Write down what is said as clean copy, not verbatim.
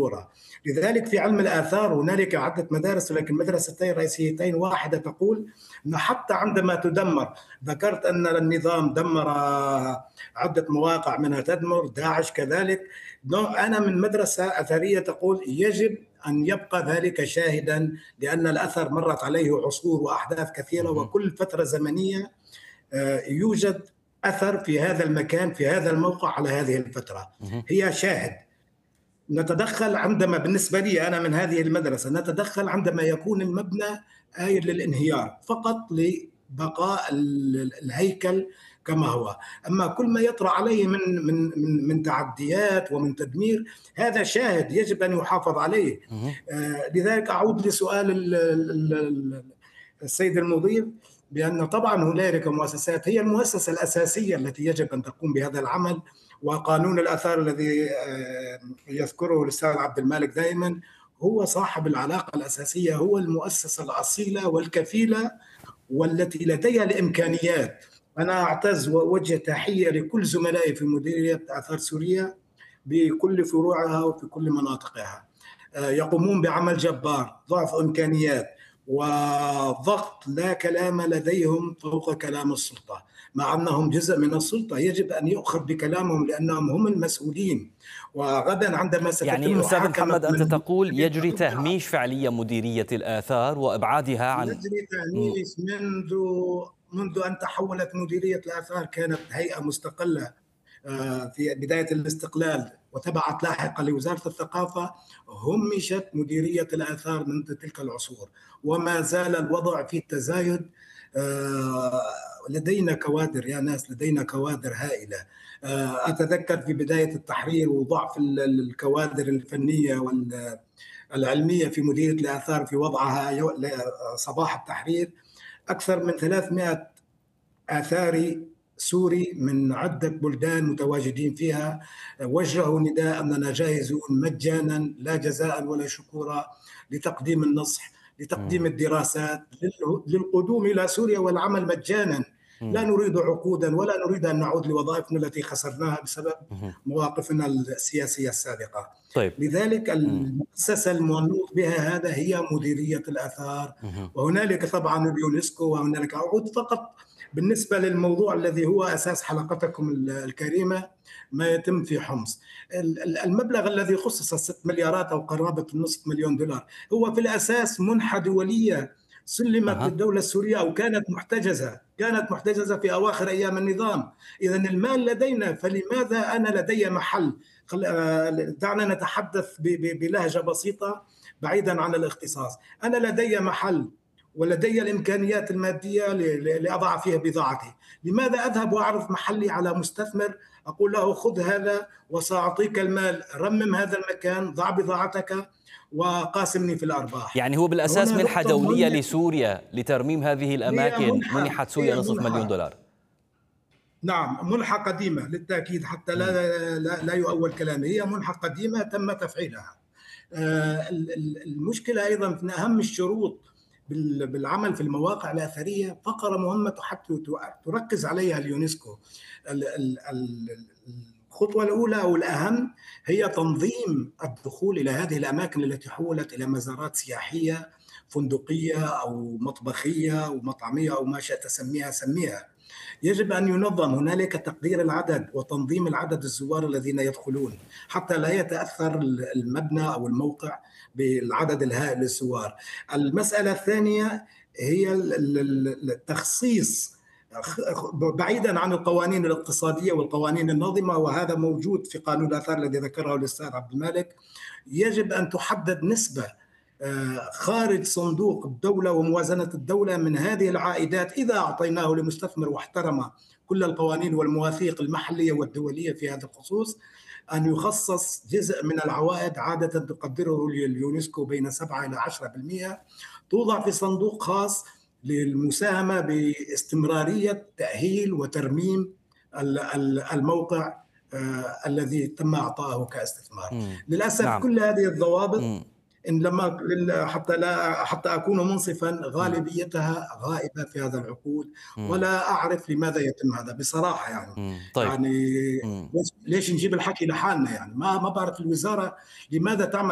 الخطورة. لذلك في علم الآثار هنالك عدة مدارس، ولكن مدرستين رئيسيتين. واحدة تقول أنه حتى عندما تدمر، ذكرت أن النظام دمر عدة مواقع منها تدمر داعش كذلك، أنا من مدرسة أثرية تقول يجب أن يبقى ذلك شاهدا، لأن الأثر مرت عليه عصور وأحداث كثيرة، وكل فترة زمنية يوجد أثر في هذا المكان في هذا الموقع على هذه الفترة، هي شاهد. نتدخل عندما، بالنسبة لي أنا من هذه المدرسة، نتدخل عندما يكون المبنى آيل للانهيار فقط لبقاء الهيكل كما هو. أما كل ما يطرأ عليه من تعديات ومن تدمير، هذا شاهد يجب أن يحافظ عليه. لذلك أعود لسؤال السيد المضيف، بأن طبعا هنالك مؤسسات هي المؤسسة الأساسية التي يجب أن تقوم بهذا العمل. وقانون الآثار الذي يذكره الأستاذ عبد المالك دائما هو صاحب العلاقة الأساسية، هو المؤسسة الأصيلة والكفيلة والتي لديها الإمكانيات. أنا أعتز ووجه تحية لكل زملائي في مديرية آثار سوريا بكل فروعها وفي كل مناطقها، يقومون بعمل جبار، ضعف إمكانيات وضغط لا كلام لديهم فوق كلام السلطة، مع أنهم جزء من السلطة يجب أن يؤخذ بكلامهم لأنهم هم المسؤولين. وغدا عندما ستتم يعني أستاذ محمد، أنت تقول يجري تهميش فعليا مديرية الآثار وإبعادها عن يجري تهميش منذ أن تحولت مديرية الآثار، كانت هيئة مستقلة في بداية الاستقلال وتبعت لاحقا لوزارة الثقافة، همشت مديرية الآثار منذ تلك العصور، وما زال الوضع في التزايد. لدينا كوادر يا ناس، لدينا كوادر هائلة. أتذكر في بداية التحرير وضعف الكوادر الفنية والعلمية في مديرية الآثار في وضعها صباح التحرير، أكثر من 300 آثاري سوري من عدة بلدان متواجدين فيها وجهوا نداء أننا جاهزون مجانا لا جزاء ولا شكورا لتقديم النصح، لتقديم الدراسات، للقدوم إلى سوريا والعمل مجانا. لا نريد عقودا ولا نريد أن نعود لوظائفنا التي خسرناها بسبب مواقفنا السياسية السابقة. طيب. لذلك المؤسسة المنوط بها هذا هي مديرية الآثار، وهنالك طبعا اليونسكو، وهنالك أعود فقط بالنسبة للموضوع الذي هو أساس حلقتكم الكريمة، ما يتم في حمص. المبلغ الذي خصص 6 مليارات أو قرابة نصف مليون دولار هو في الأساس منحة دولية سلمت للدولة السورية، أو كانت محتجزة في أواخر أيام النظام. إذن المال لدينا، فلماذا أنا لدي محل؟ دعنا نتحدث بلهجة بسيطة بعيدا عن الاختصاص. أنا لدي محل ولدي الإمكانيات المادية لأضع فيها بضاعتي، لماذا أذهب وأعرض محلي على مستثمر أقول له خذ هذا وسأعطيك المال، رمم هذا المكان، ضع بضاعتك وقاسمني في الأرباح؟ يعني هو بالأساس منحة دولية لسوريا لترميم هذه الأماكن، منحت سوريا نصف مليون دولار. نعم، منحة قديمة للتأكيد حتى لا يؤول كلامي، هي منحة قديمة تم تفعيلها. المشكلة أيضا من أهم الشروط بالعمل في المواقع الأثرية فقرة مهمة حتى تركز عليها اليونسكو. الخطوة الأولى أو الأهم هي تنظيم الدخول إلى هذه الأماكن التي حولت إلى مزارات سياحية فندقية أو مطبخية أو مطعمية أو ما شئت سميها. يجب أن ينظم، هنالك تقدير العدد وتنظيم العدد الزوار الذين يدخلون حتى لا يتأثر المبنى أو الموقع بالعدد الهائل للزوار. المسألة الثانية هي التخصيص بعيدا عن القوانين الاقتصادية والقوانين النظمة، وهذا موجود في قانون الآثار الذي ذكره الأستاذ عبد المالك. يجب أن تحدد نسبة خارج صندوق الدولة وموازنة الدولة من هذه العائدات، إذا أعطيناه لمستثمر واحترم كل القوانين والمواثيق المحلية والدولية في هذا الخصوص، أن يخصص جزء من العوائد عادة تقدره اليونسكو بين 7 إلى 10%، توضع في صندوق خاص للمساهمة باستمرارية تأهيل وترميم الموقع الذي تم إعطائه كاستثمار. للأسف نعم. كل هذه الضوابط إن لما حتى أكون منصفا غالبيتها غائبة في هذا العقود، ولا أعرف لماذا يتم هذا بصراحة يعني. طيب. يعني ليش نجيب الحكي لحالنا يعني؟ ما بعرف الوزارة لماذا تعمل